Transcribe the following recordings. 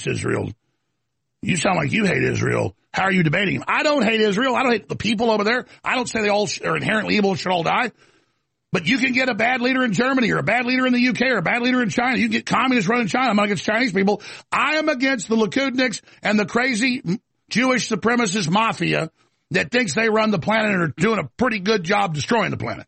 hates Israel. You sound like you hate Israel. How are you debating him? I don't hate Israel. I don't hate the people over there. I don't say they all are inherently evil and should all die. But you can get a bad leader in Germany or a bad leader in the UK or a bad leader in China. You can get communists running China. I'm not against Chinese people. I am against the Likudniks and the crazy Jewish supremacist mafia that thinks they run the planet and are doing a pretty good job destroying the planet.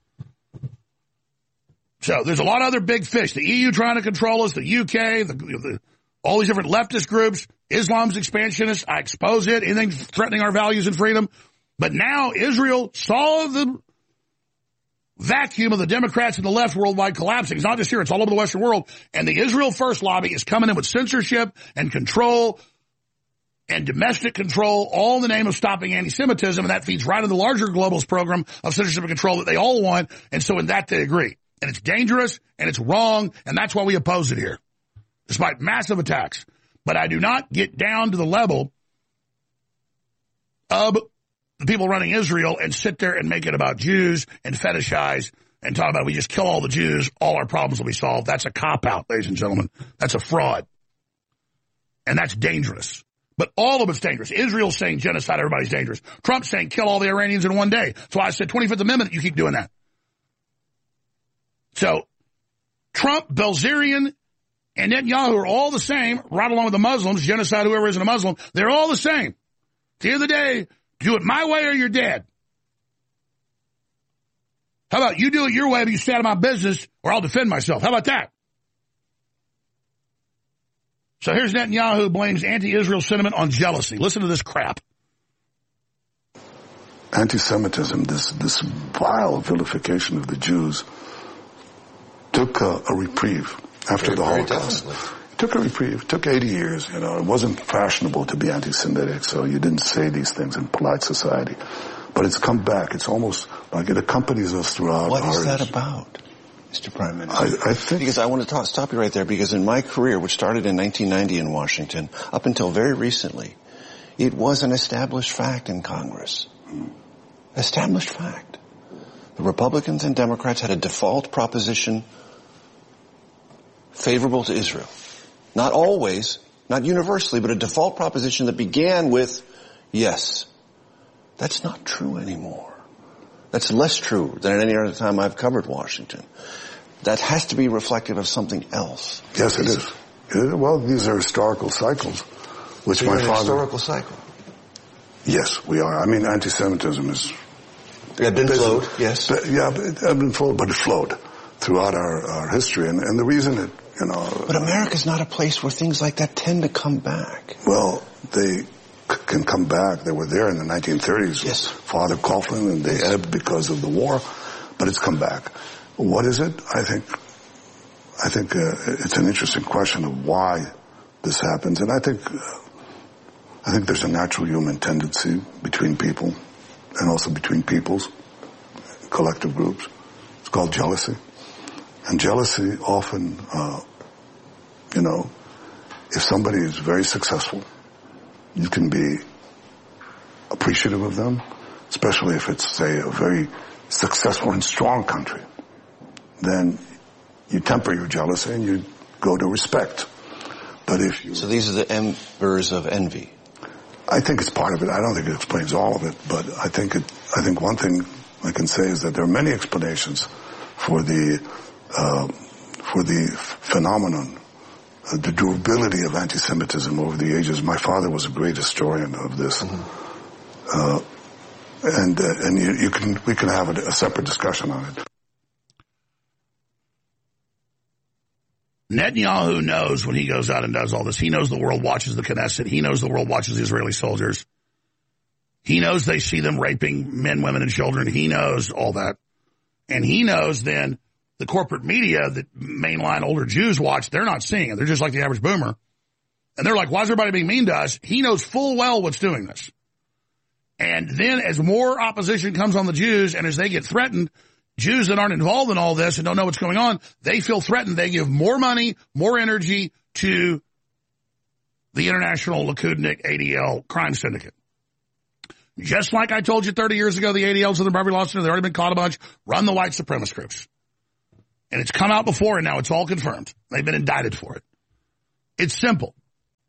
So there's a lot of other big fish. The EU trying to control us, the UK, all these different leftist groups, Islam's expansionists. I expose it, anything threatening our values and freedom. But now Israel saw the vacuum of the Democrats and the left worldwide collapsing. It's not just here, it's all over the Western world. And the Israel First lobby is coming in with censorship and control and domestic control, all in the name of stopping anti-Semitism. And that feeds right into the larger globalist program of censorship and control that they all want. And so in that they agree. And it's dangerous, and it's wrong, and that's why we oppose it here, despite massive attacks. But I do not get down to the level of the people running Israel and sit there and make it about Jews and fetishize and talk about we just kill all the Jews, all our problems will be solved. That's a cop-out, ladies and gentlemen. That's a fraud. And that's dangerous. But all of it's dangerous. Israel's saying genocide, everybody's dangerous. Trump's saying kill all the Iranians in one day. So I said 25th Amendment, you keep doing that. So Trump, Belzerian, and Netanyahu are all the same, right along with the Muslims, genocide whoever isn't a Muslim. They're all the same. At the end of the day, do it my way or you're dead. How about you do it your way, but you stay out of my business, or I'll defend myself. How about that? So here's Netanyahu who blames anti-Israel sentiment on jealousy. Listen to this crap. Anti-Semitism, this vile vilification of the Jews, took a reprieve after the Holocaust. It took a reprieve. It took 80 years. You know, it wasn't fashionable to be anti-Semitic, so you didn't say these things in polite society. But it's come back. It's almost like it accompanies us throughout. What is that about, Mr. Prime Minister? I think because I want to stop you right there, because in my career, which started in 1990 in Washington, up until very recently, it was an established fact in Congress. Established fact. The Republicans and Democrats had a default proposition favorable to Israel. Not always, not universally, but a default proposition that began with yes. That's not true anymore. That's less true than at any other time I've covered Washington. That has to be reflective of something else. Yes, it is. Well, these are historical cycles, which so my father... historical cycle? Yes, we are. I mean, anti-Semitism is... It had been flowed, yes. Yeah, it had been flowed, but it flowed throughout our history. And the reason it, you know... But America's not a place where things like that tend to come back. Well, they can come back. They were there in the 1930s. Yes. Father Coughlin, and they ebbed because of the war, but it's come back. What is it? I think it's an interesting question of why this happens. And I think there's a natural human tendency between people and also between peoples, collective groups. It's called jealousy. And jealousy often, if somebody is very successful, you can be appreciative of them, especially if it's, say, a very successful and strong country. Then you temper your jealousy and you go to respect. But if you... So these are the embers of envy. I think it's part of it. I don't think it explains all of it, but I think one thing I can say is that there are many explanations for the phenomenon, the durability of anti-Semitism over the ages. My father was a great historian of this. Mm-hmm. We can have a separate discussion on it. Netanyahu knows when he goes out and does all this. He knows the world watches the Knesset. He knows the world watches the Israeli soldiers. He knows they see them raping men, women, and children. He knows all that. And he knows then the corporate media that mainline older Jews watch, they're not seeing it. They're just like the average boomer. And they're like, why is everybody being mean to us? He knows full well what's doing this. And then as more opposition comes on the Jews and as they get threatened, Jews that aren't involved in all this and don't know what's going on, they feel threatened. They give more money, more energy to the international Likudnik ADL crime syndicate. Just like I told you 30 years ago, the ADLs of the Beverly Law Center, they've already been caught a bunch, run the white supremacist groups. And it's come out before, and now it's all confirmed. They've been indicted for it. It's simple.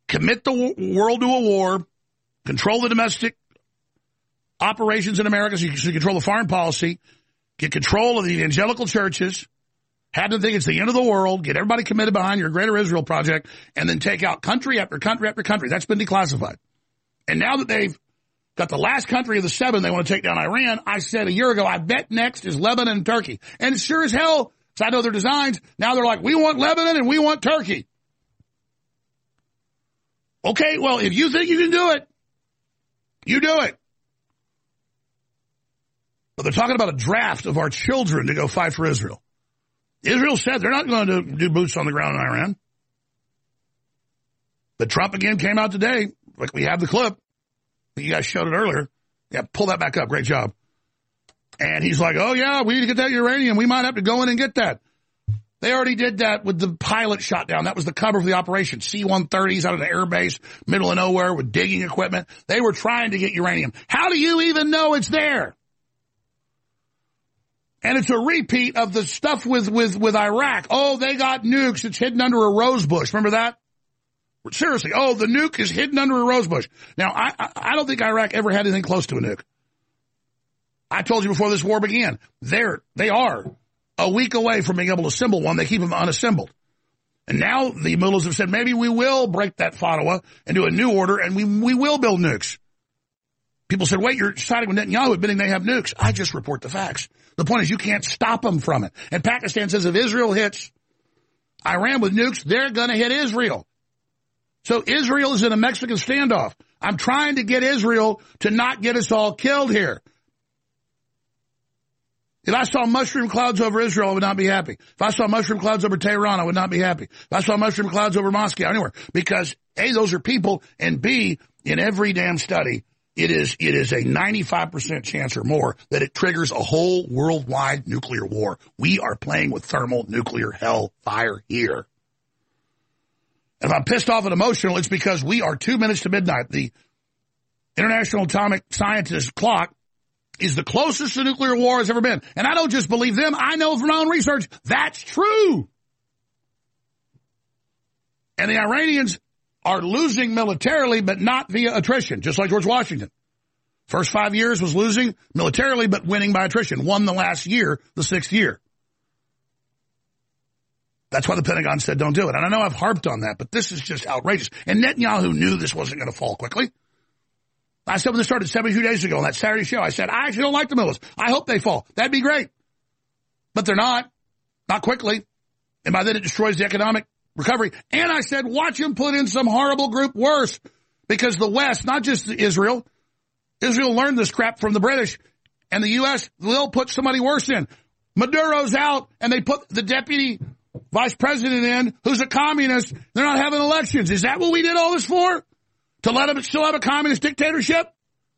commit the world to a war, control the domestic operations in America so you can control the foreign policy, get control of the evangelical churches, have them think it's the end of the world, get everybody committed behind your Greater Israel project, and then take out country after country after country. That's been declassified. And now that they've got the last country of the 7 they want to take down, Iran, I said a year ago, I bet next is Lebanon and Turkey. And sure as hell, because I know their designs, now they're like, we want Lebanon and we want Turkey. Okay, well, if you think you can do it, you do it. But they're talking about a draft of our children to go fight for Israel. Israel said they're not going to do boots on the ground in Iran. But Trump again came out today, like we have the clip. You guys showed it earlier. Yeah, pull that back up. Great job. And he's like, oh, yeah, we need to get that uranium. We might have to go in and get that. They already did that with the pilot shot down. That was the cover for the operation. C-130s out of the air base, middle of nowhere with digging equipment. They were trying to get uranium. How do you even know it's there? And it's a repeat of the stuff with Iraq. Oh, they got nukes. It's hidden under a rose bush. Remember that? Seriously. Oh, the nuke is hidden under a rose bush. Now, I don't think Iraq ever had anything close to a nuke. I told you before this war began. They are a week away from being able to assemble one. They keep them unassembled. And now the mullahs have said, maybe we will break that fatwa and do a new order, and we will build nukes. People said, wait, you're siding with Netanyahu admitting they have nukes. I just report the facts. The point is you can't stop them from it. And Pakistan says if Israel hits Iran with nukes, they're going to hit Israel. So Israel is in a Mexican standoff. I'm trying to get Israel to not get us all killed here. If I saw mushroom clouds over Israel, I would not be happy. If I saw mushroom clouds over Tehran, I would not be happy. If I saw mushroom clouds over Moscow, anywhere. Because A, those are people, and B, in every damn study, it is a 95% chance or more that it triggers a whole worldwide nuclear war. We are playing with thermal nuclear hellfire here. And if I'm pissed off and emotional, it's because we are 2 minutes to midnight. The International Atomic Scientist clock is the closest to nuclear war has ever been. And I don't just believe them. I know from my own research that's true. And the Iranians are losing militarily, but not via attrition, just like George Washington. First 5 years was losing militarily, but winning by attrition. Won the last year, the 6th year. That's why the Pentagon said don't do it. And I know I've harped on that, but this is just outrageous. And Netanyahu knew this wasn't going to fall quickly. I said when this started 72 days ago on that Saturday show, I said, I actually don't like the mullahs. I hope they fall. That'd be great. But they're not. Not quickly. And by then it destroys the economic recovery. And I said, watch him put in some horrible group worse. Because the West, not just Israel learned this crap from the British. And the U.S., they'll put somebody worse in. Maduro's out, and they put the deputy vice president in, who's a communist. They're not having elections. Is that what we did all this for? To let them still have a communist dictatorship?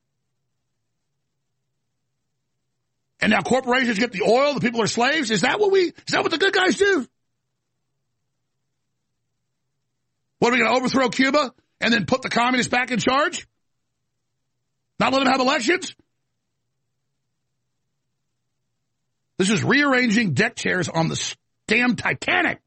And now corporations get the oil, the people are slaves? Is that what the good guys do? What, are we going to overthrow Cuba and then put the communists back in charge? Not let them have elections? This is rearranging deck chairs on the damn Titanic.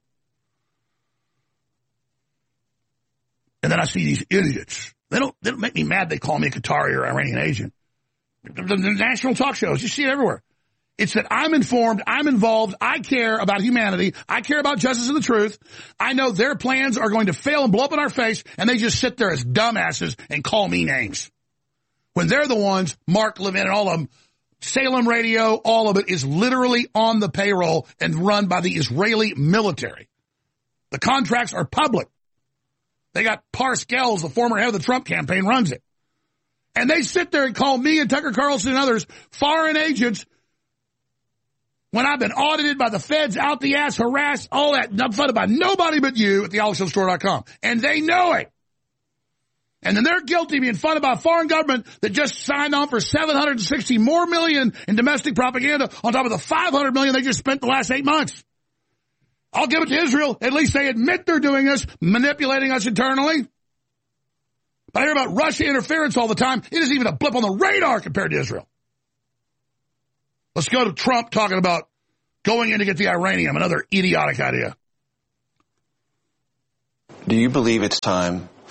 And then I see these idiots. They don't make me mad they call me a Qatari or Iranian agent. The national talk shows, you see it everywhere. It's that I'm informed, I'm involved, I care about humanity, I care about justice and the truth. I know their plans are going to fail and blow up in our face, and they just sit there as dumbasses and call me names. When they're the ones, Mark Levin and all of them, Salem Radio, all of it is literally on the payroll and run by the Israeli military. The contracts are public. They got Parscales, the former head of the Trump campaign, runs it. And they sit there and call me and Tucker Carlson and others foreign agents when I've been audited by the feds, out the ass, harassed, all that, not funded by nobody but you at thealexjostore.com. And they know it. And then they're guilty of being funded by a foreign government that just signed on for $760 more million in domestic propaganda on top of the $500 million they just spent the last 8 months. I'll give it to Israel. At least they admit they're doing this, manipulating us internally. But I hear about Russia interference all the time. It isn't even a blip on the radar compared to Israel. Let's go to Trump talking about going in to get the uranium, another idiotic idea. Do you believe it's time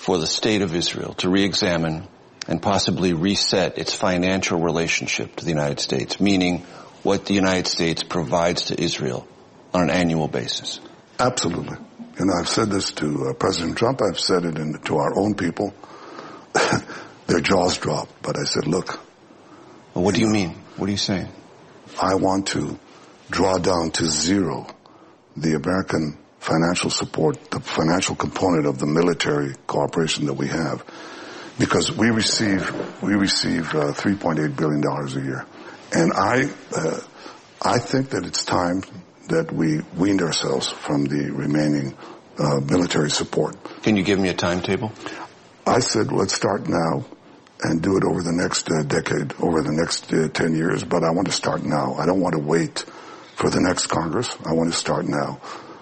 for the state of Israel to re-examine and possibly reset its financial relationship to the United States, meaning what the United States provides to Israel on an annual basis? Absolutely. And I've said this to President Trump. I've said it to our own people. Their jaws dropped. But I said, look. Well, what do you mean? What are you saying? I want to draw down to zero the American financial support, the financial component of the military cooperation that we have. Because we receive $3.8 billion a year. And I think that it's time that we weaned ourselves from the remaining military support. Can you give me a timetable? I said, let's start now and do it over the next decade, over the next 10 years. But I want to start now. I don't want to wait for the next Congress. I want to start now.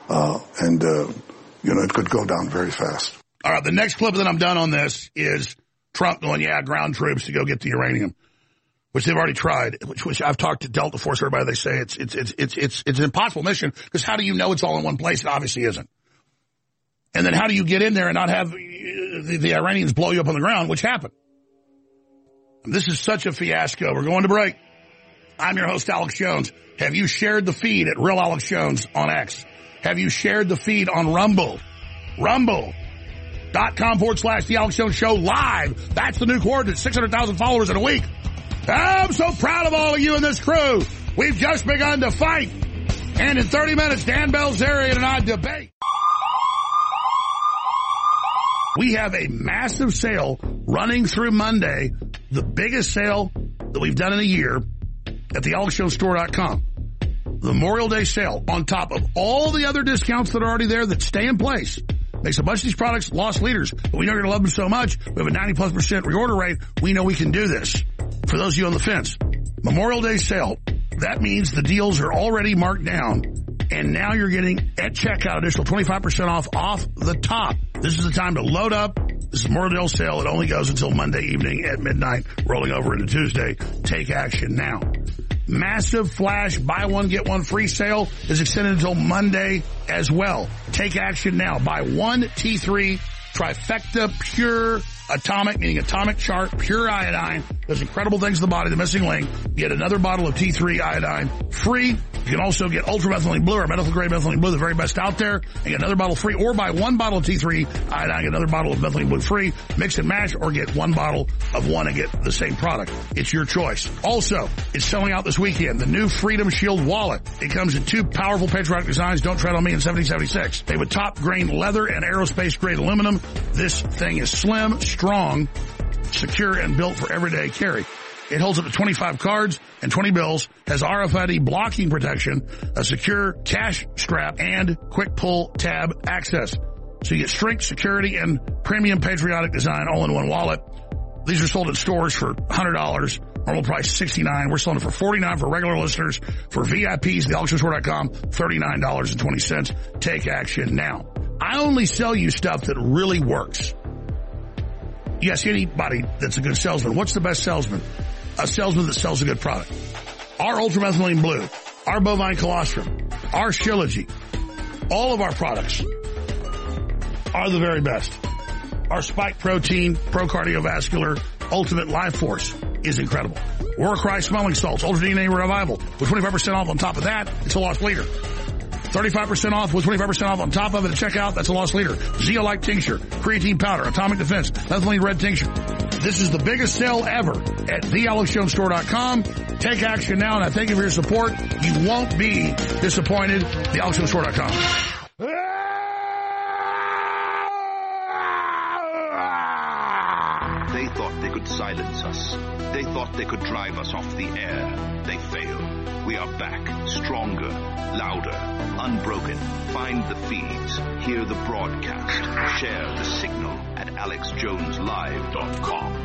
It could go down very fast. All right, the next clip that I'm done on this is Trump going, ground troops to go get the uranium, which they've already tried, which I've talked to Delta Force, everybody, they say it's an impossible mission, because how do you know it's all in one place? It obviously isn't. And then how do you get in there and not have the Iranians blow you up on the ground, which happened? This is such a fiasco. We're going to break. I'm your host, Alex Jones. Have you shared the feed at Real Alex Jones on X? Have you shared the feed on Rumble? Rumble.com/The Alex Jones Show live. That's the new coordinate. 600,000 followers in a week. I'm so proud of all of you and this crew. We've just begun to fight. And in 30 minutes, Dan Bilzerian and I debate. We have a massive sale running through Monday, the biggest sale that we've done in a year at thealexjonesstore.com. The Memorial Day sale, on top of all the other discounts that are already there that stay in place. Makes a bunch of these products lost leaders, but we know you're going to love them so much. We have a 90+% reorder rate. We know we can do this. For those of you on the fence, Memorial Day sale, that means the deals are already marked down, and now you're getting at checkout additional 25% off the top. This is the time to load up. This is Memorial Day sale. It only goes until Monday evening at midnight, rolling over into Tuesday. Take action now. Massive flash buy one, get one free sale is extended until Monday as well. Take action now. Buy one T3 Trifecta Pure Atomic, meaning atomic chart, pure iodine. Does incredible things to the body, the missing link. Get another bottle of T3 iodine free. You can also get ultramethylene blue or medical grade methylene blue, the very best out there, and get another bottle free. Or buy one bottle of T3 iodine, get another bottle of methylene blue free. Mix and match, or get one bottle of one and get the same product. It's your choice. Also, it's selling out this weekend. The new Freedom Shield wallet. It comes in two powerful patriotic designs. Don't tread on me in 1776. They have a top grain leather and aerospace grade aluminum. This thing is slim, strong, secure, and built for everyday carry. It holds up to 25 cards and 20 bills, has RFID blocking protection, a secure cash strap, and quick pull tab access. So you get strength, security, and premium patriotic design all in one wallet. These are sold at stores for $100. Normal price $69. We're selling it for $49 for regular listeners. For VIPs, thealexjonesstore.com, $39.20. Take action now. I only sell you stuff that really works. You ask anybody that's a good salesman, what's the best salesman? A salesman that sells a good product. Our ultramethylene blue, our bovine colostrum, our Shilajit, all of our products are the very best. Our spike protein, pro cardiovascular, ultimate life force is incredible. Warcry smelling salts, Ultra DNA Revival, with 25% off on top of that, it's a lost leader. 35% off with 25% off on top of it at checkout, that's a lost leader. Zeolite tincture, creatine powder, atomic defense, methylene red tincture. This is the biggest sale ever at thealexjonesstore.com. Take action now, and I thank you for your support. You won't be disappointed. Thealexjonesstore.com. They thought they could silence us. They thought they could drive us off the air. They failed. We are back, stronger, louder, unbroken. Find the feeds, hear the broadcast, share the signal at AlexJonesLive.com.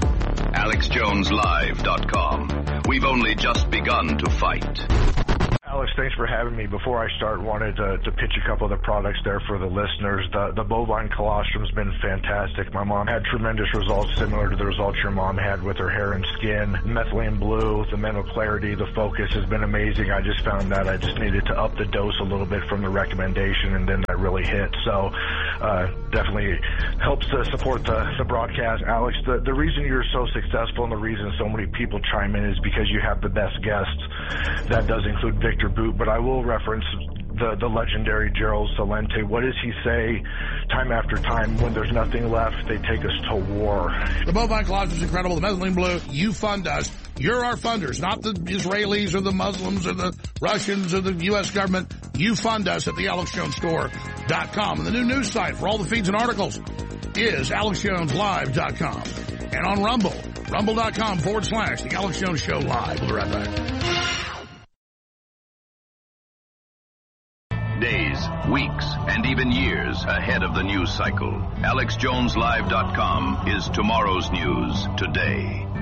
AlexJonesLive.com. We've only just begun to fight. Alex, thanks for having me. Before I start, wanted to pitch a couple of the products there for the listeners. The bovine colostrum has been fantastic. My mom had tremendous results similar to the results your mom had with her hair and skin. Methylene Blue, the mental clarity, the focus has been amazing. I just found that I just needed to up the dose a little bit from the recommendation, and then that really hit. So definitely helps to support the broadcast. Alex, the reason you're so successful and the reason so many people chime in is because you have the best guests. That does include Victor Boot, but I will reference the legendary Gerald Celente. What does he say time after time? When there's nothing left, they take us to war. The bovine colostrum is incredible. The Methylene Blue, you fund us. You're our funders, not the Israelis or the Muslims or the Russians or the U.S. government. You fund us at the AlexJonesStore.com. And the new news site for all the feeds and articles is AlexJonesLive.com. And on Rumble, rumble.com/The Alex Jones Show Live. We'll be right back. Days, weeks, and even years ahead of the news cycle. AlexJonesLive.com is tomorrow's news today.